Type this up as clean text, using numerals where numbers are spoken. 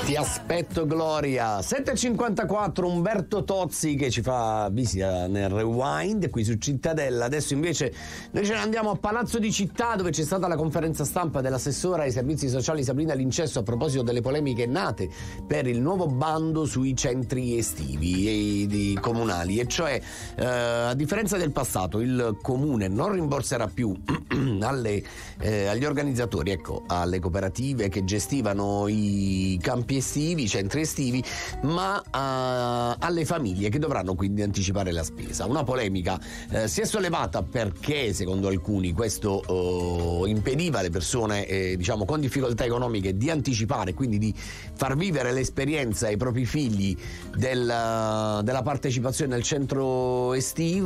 Ti aspetto Gloria. 7.54, Umberto Tozzi che ci fa visita nel Rewind qui su Cittadella. Adesso invece noi ce ne andiamo a Palazzo di Città, dove c'è stata la conferenza stampa dell'assessora ai servizi sociali Sabrina Lincesso a proposito delle polemiche nate per il nuovo bando sui centri estivi e comunali, e cioè a differenza del passato il comune non rimborserà più agli organizzatori, ecco, alle cooperative che gestivano i campi estivi, i centri estivi, ma alle famiglie che dovranno quindi anticipare la spesa. Una polemica si è sollevata perché secondo alcuni questo impediva alle persone diciamo con difficoltà economiche di anticipare, quindi di far vivere l'esperienza ai propri figli della partecipazione al centro estivo.